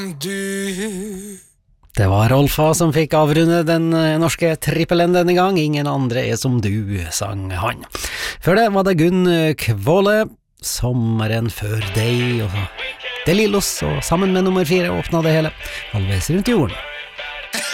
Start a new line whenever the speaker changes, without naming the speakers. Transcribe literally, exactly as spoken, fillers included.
Du.
Det var Rolfa som fikk avrunde den norske trippelen denne gang. Ingen andre er som du, sang han. Før det var det Gunn Kvåle, Sommeren før deg, og De Lillos, og sammen med nummer fire åpna det hele, halvveis rundt jorden.